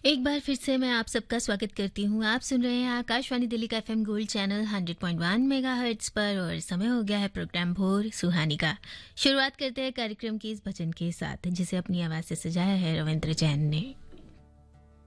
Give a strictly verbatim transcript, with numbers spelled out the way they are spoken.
एक बार फिर से मैं आप सबका स्वागत करती हूँ। आप सुन रहे हैं आकाशवाणी दिल्ली का FM gold channel hundred point one megahertz पर और समय हो गया है प्रोग्राम भोर सुहानी का। शुरुआत करते हैं कार्यक्रम की इस भजन के साथ जिसे अपनी आवाज़ से सजाया है रविंद्र जैन ने।